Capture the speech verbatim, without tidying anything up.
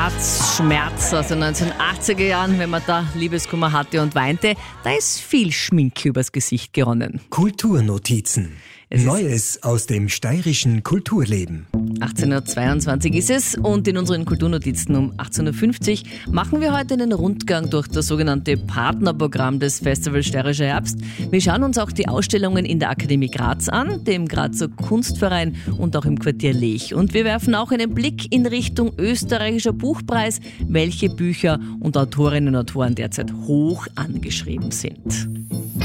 Herzschmerz aus den neunzehnhundertachtziger Jahren, wenn man da Liebeskummer hatte und weinte, da ist viel Schminke übers Gesicht geronnen. Kulturnotizen. Neues aus dem steirischen Kulturleben. achtzehnhundertzweiundzwanzig ist es und in unseren Kulturnotizen um achtzehnhundertfünfzig machen wir heute einen Rundgang durch das sogenannte Partnerprogramm des Festival Steirischer Herbst. Wir schauen uns auch die Ausstellungen in der Akademie Graz an, dem Grazer Kunstverein und auch im Quartier Lech. Und wir werfen auch einen Blick in Richtung österreichischer Buchpreis, welche Bücher und Autorinnen und Autoren derzeit hoch angeschrieben sind.